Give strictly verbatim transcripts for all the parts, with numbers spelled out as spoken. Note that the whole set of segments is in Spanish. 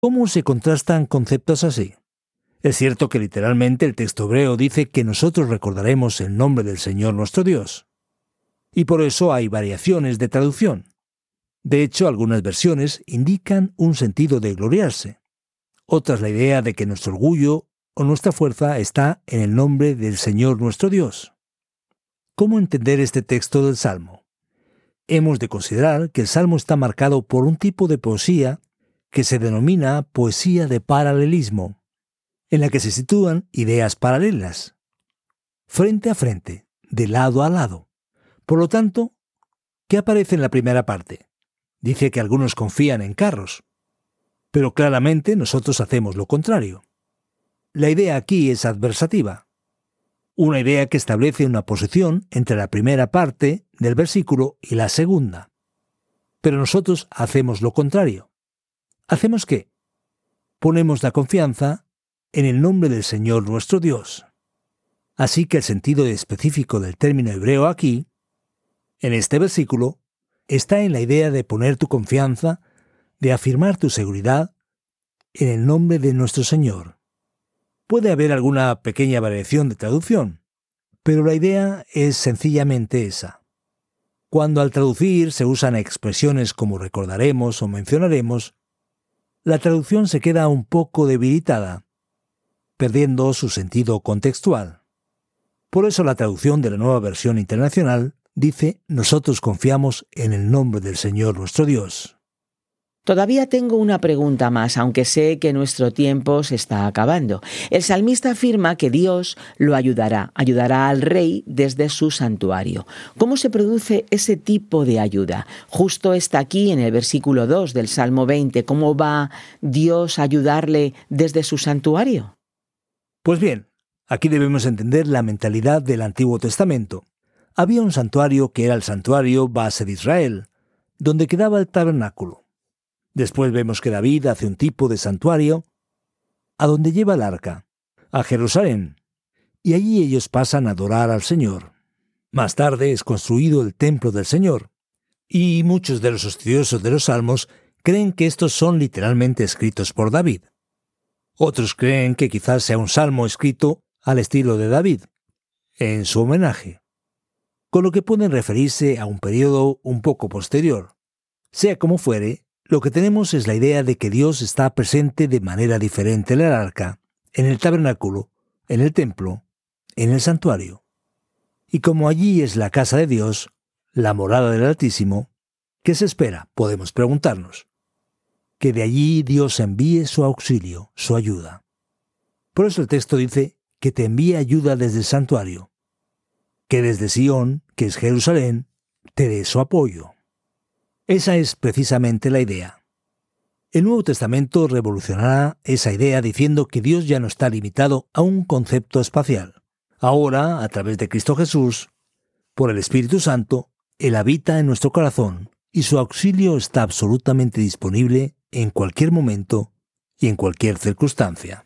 ¿Cómo se contrastan conceptos así? Es cierto que literalmente el texto hebreo dice que nosotros recordaremos el nombre del Señor nuestro Dios. Y por eso hay variaciones de traducción. De hecho, algunas versiones indican un sentido de gloriarse. Otras la idea de que nuestro orgullo o nuestra fuerza está en el nombre del Señor nuestro Dios. ¿Cómo entender este texto del Salmo? Hemos de considerar que el Salmo está marcado por un tipo de poesía que se denomina poesía de paralelismo, en la que se sitúan ideas paralelas, frente a frente, de lado a lado. Por lo tanto, ¿qué aparece en la primera parte? Dice que algunos confían en carros, pero claramente nosotros hacemos lo contrario. La idea aquí es adversativa, una idea que establece una posición entre la primera parte del versículo y la segunda. Pero nosotros hacemos lo contrario. ¿Hacemos qué? Ponemos la confianza en el nombre del Señor nuestro Dios. Así que el sentido específico del término hebreo aquí, en este versículo, está en la idea de poner tu confianza, de afirmar tu seguridad en el nombre de nuestro Señor. Puede haber alguna pequeña variación de traducción, pero la idea es sencillamente esa. Cuando al traducir se usan expresiones como recordaremos o mencionaremos, la traducción se queda un poco debilitada, perdiendo su sentido contextual. Por eso la traducción de la Nueva Versión Internacional dice: nosotros confiamos en el nombre del Señor nuestro Dios. Todavía tengo una pregunta más, aunque sé que nuestro tiempo se está acabando. El salmista afirma que Dios lo ayudará, ayudará al rey desde su santuario. ¿Cómo se produce ese tipo de ayuda? Justo está aquí en el versículo dos del Salmo veinte. ¿Cómo va Dios a ayudarle desde su santuario? Pues bien, aquí debemos entender la mentalidad del Antiguo Testamento. Había un santuario que era el santuario base de Israel, donde quedaba el tabernáculo. Después vemos que David hace un tipo de santuario a donde lleva el arca, a Jerusalén, y allí ellos pasan a adorar al Señor. Más tarde es construido el templo del Señor, y muchos de los estudiosos de los Salmos creen que estos son literalmente escritos por David. Otros creen que quizás sea un salmo escrito al estilo de David, en su homenaje, con lo que pueden referirse a un periodo un poco posterior. Sea como fuere, lo que tenemos es la idea de que Dios está presente de manera diferente en el arca, en el tabernáculo, en el templo, en el santuario. Y como allí es la casa de Dios, la morada del Altísimo, ¿qué se espera? Podemos preguntarnos. Que de allí Dios envíe su auxilio, su ayuda. Por eso el texto dice que te envíe ayuda desde el santuario, que desde Sión, que es Jerusalén, te dé su apoyo. Esa es precisamente la idea. El Nuevo Testamento revolucionará esa idea diciendo que Dios ya no está limitado a un concepto espacial. Ahora, a través de Cristo Jesús, por el Espíritu Santo, Él habita en nuestro corazón y su auxilio está absolutamente disponible en cualquier momento y en cualquier circunstancia.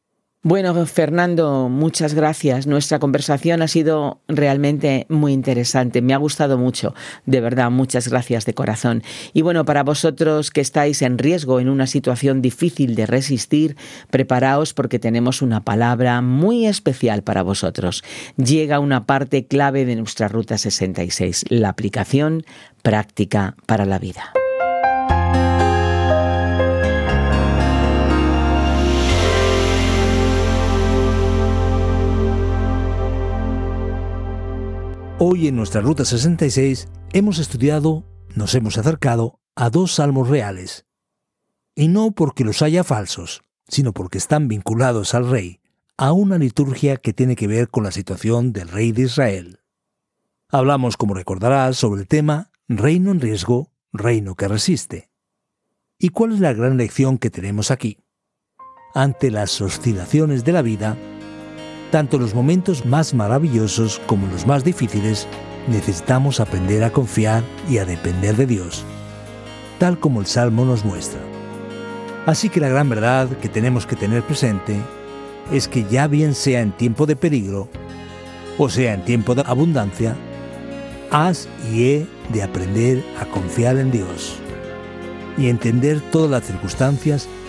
Bueno, Fernando, muchas gracias. Nuestra conversación ha sido realmente muy interesante. Me ha gustado mucho. De verdad, muchas gracias de corazón. Y bueno, para vosotros que estáis en riesgo, en una situación difícil de resistir, preparaos porque tenemos una palabra muy especial para vosotros. Llega una parte clave de nuestra Ruta sesenta y seis, la aplicación práctica para la vida. Hoy en nuestra Ruta sesenta y seis hemos estudiado, nos hemos acercado a dos salmos reales. Y no porque los haya falsos, sino porque están vinculados al rey, a una liturgia que tiene que ver con la situación del rey de Israel. Hablamos, como recordarás, sobre el tema reino en riesgo, reino que resiste. ¿Y cuál es la gran lección que tenemos aquí? Ante las oscilaciones de la vida, tanto en los momentos más maravillosos como en los más difíciles, necesitamos aprender a confiar y a depender de Dios, tal como el Salmo nos muestra. Así que la gran verdad que tenemos que tener presente es que ya bien sea en tiempo de peligro, o sea en tiempo de abundancia, has y he de aprender a confiar en Dios y entender todas las circunstancias